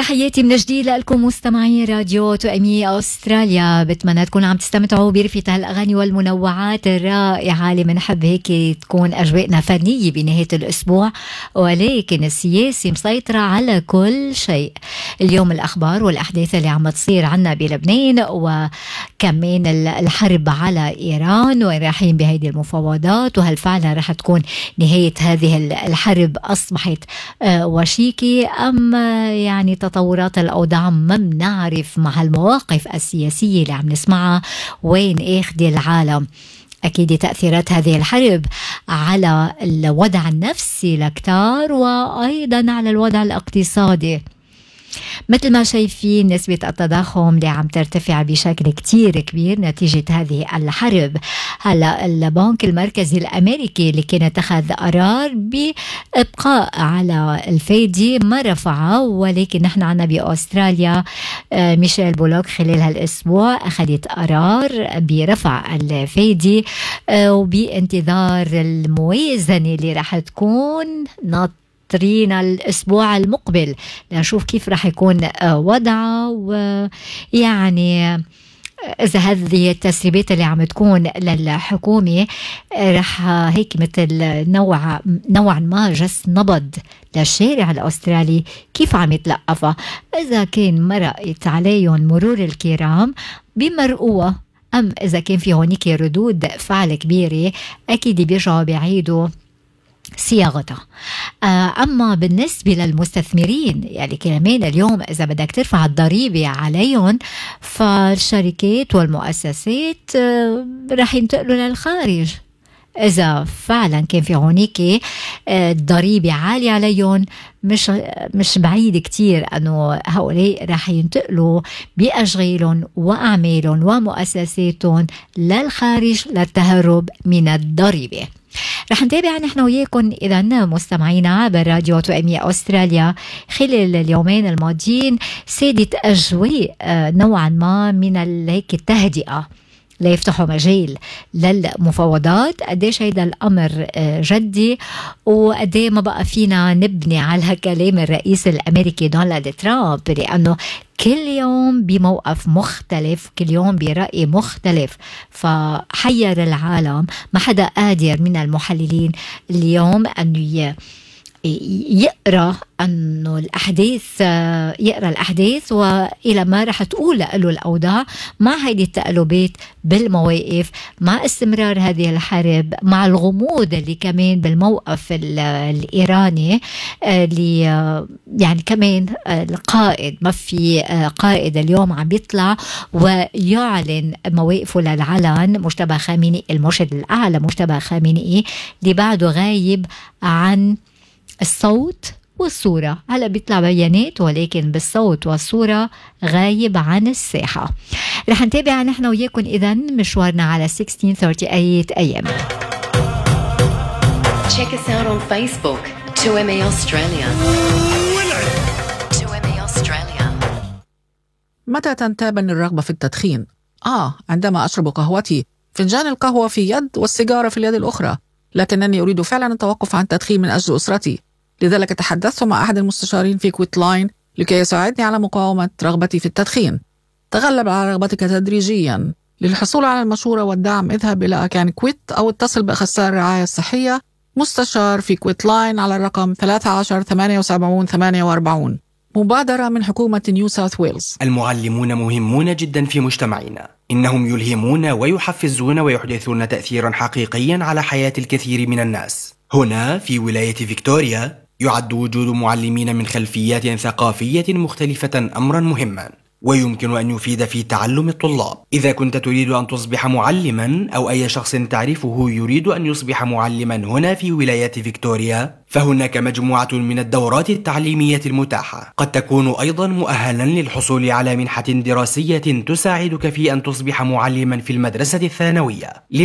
تحياتي من جديد لكم مستمعي راديو توأمية أستراليا. بتمنى تكونوا عم تستمتعوا برفقة هالأغاني والمنوعات الرائعة اللي منحب هيك تكون أجواءنا فنية بنهاية الأسبوع، ولكن السياسة مسيطرة على كل شيء. اليوم الأخبار والأحداث اللي عم تصير عنا بلبنان، وكمان الحرب على إيران، وين رايحين بهيدي المفاوضات، وهل فعلا رح تكون نهاية هذه الحرب أصبحت وشيكة أم يعني تطورات الأوضاع ما بنعرف مع المواقف السياسية اللي عم نسمعها وين اخد العالم. أكيد تأثيرات هذه الحرب على الوضع النفسي لكتار، وأيضا على الوضع الاقتصادي. مثل ما شايفين نسبة التضخم اللي عم ترتفع بشكل كتير كبير نتيجة هذه الحرب. هلا البنك المركزي الأمريكي اللي كان اتخذ قرار بإبقاء على الفايدة ما رفعه، ولكن نحن عنا بأستراليا ميشيل بولوك خلال هالأسبوع أخذت قرار برفع الفايدة، وبانتظار الموازنة اللي رح تكون ترينا الأسبوع المقبل لنشوف كيف رح يكون وضعه. ويعني إذا هذه التسريبات اللي عم تكون للحكومة رح هيك مثل نوعا ما جس نبض للشارع الأسترالي كيف عم يتلقفها. إذا كان مرقت عليهم مرور الكرام بمرقوة، أم إذا كان في هونيك ردود فعل كبيرة أكيد بيرجعوا بعيدوا صياغتها. أما بالنسبة للمستثمرين يعني كمان اليوم إذا بدك ترفع الضريبة عليهم، فالشركات والمؤسسات رح ينتقلوا للخارج. إذا فعلا كان في هونيك ضريبة عالية عليهم، مش بعيد كتير أنه هؤلاء رح ينتقلوا بأشغالهم وأعمالهم ومؤسساتهم للخارج للتهرب من الضريبة. رح نتابع نحن وياكم إذا مستمعينا عبر راديو توأمية أستراليا. خلال اليومين الماضيين سادت أجواء نوعا ما من هيك التهدئة ليفتحوا مجال للمفاوضات. قديش هيدا الأمر جدي، وقديه ما بقى فينا نبني على كلام الرئيس الأمريكي دونالد ترامب، لأنه كل يوم بموقف مختلف، كل يوم برأي مختلف، فحير العالم. ما حدا قادر من المحللين اليوم أنه يقرأ أنه يقرأ الأحداث وإلى ما رح تقول له الأوضاع مع هذه التقلبات بالمواقف، مع استمرار هذه الحرب، مع الغموض اللي كمان بالموقف الإيراني اللي يعني كمان القائد ما في قائد اليوم عم بيطلع ويعلن مواقفه للعلن. مجتبى خامنئي المرشد الأعلى مجتبى خامنئي اللي بعده غايب عن الصوت والصورة، هلأ بيطلع بيانات ولكن بالصوت والصورة غايب عن الساحة. رح نتابع نحن وياكم إذن مشوارنا على 1638 AM. Check us out on Facebook 2MA Australia. 2MA Australia. متى تنتابني الرغبة في التدخين؟ عندما أشرب قهوتي، فنجان القهوة في يد والسيجارة في اليد الأخرى، لكنني أريد فعلا التوقف عن التدخين من أجل أسرتي. لذلك تحدثت مع أحد المستشارين في كويت لاين لكي يساعدني على مقاومة رغبتي في التدخين. تغلب على رغبتك تدريجيا. للحصول على المشورة والدعم اذهب إلى أكان كويت أو اتصل بأخصائي الرعاية الصحية مستشار في كويت لاين على الرقم 13 78 48. مبادرة من حكومة نيو ساوث ويلز. المعلمون مهمون جدا في مجتمعنا، إنهم يلهمون ويحفزون ويحدثون تأثيرا حقيقيا على حياة الكثير من الناس. هنا في ولاية فيكتوريا يعد وجود معلمين من خلفيات ثقافية مختلفة أمرا مهما، ويمكن أن يفيد في تعلم الطلاب. إذا كنت تريد أن تصبح معلما أو أي شخص تعرفه يريد أن يصبح معلما هنا في ولاية فيكتوريا، فهناك مجموعة من الدورات التعليمية المتاحة. قد تكون أيضا مؤهلا للحصول على منحة دراسية تساعدك في أن تصبح معلما في المدرسة الثانوية.